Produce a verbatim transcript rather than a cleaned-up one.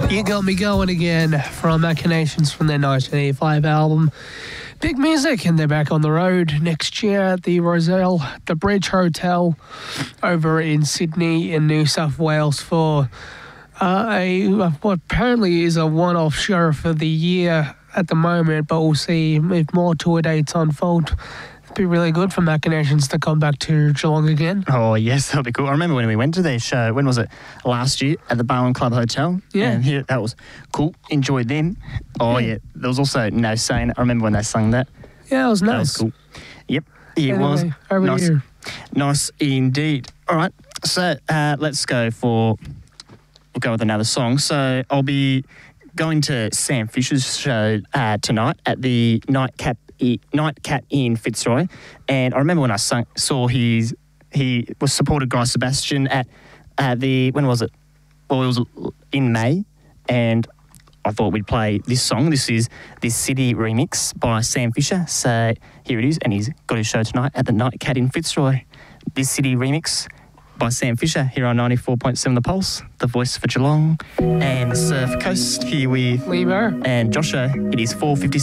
You Got Me Going Again from Machinations from their nineteen eighty-five album Big Music, and they're back on the road next year at the Roselle, the Bridge Hotel over in Sydney in New South Wales for uh, a what apparently is a one-off show for the year at the moment, but we'll see if more tour dates unfold. It'd be really good for Machinations to come back to Geelong again. Oh, yes, that'll be cool. I remember when we went to their show, when was it? Last year at the Bowen Club Hotel. Yeah. And here, that was cool. Enjoyed them. Oh, yeah. yeah. There was also No Saying It. I remember when they sung that. Yeah, it was nice. That was cool. Yep, it anyway, was. Over nice. to you. Nice indeed. All right, so uh, let's go for, we'll go with another song. So I'll be going to Sam Fisher's show uh, tonight at the Nightcap Nightcat in Fitzroy, and I remember when I sung, saw his he was supported Guy Sebastian at uh, the when was it? Well, it was in May, and I thought we'd play this song. This is This City remix by Sam Fisher. So here it is, and he's got his show tonight at the Nightcat in Fitzroy. This City remix by Sam Fisher here on ninety-four point seven The Pulse, the voice for Geelong and the Surf Coast, here with Lebo and Joshua. It is four fifty.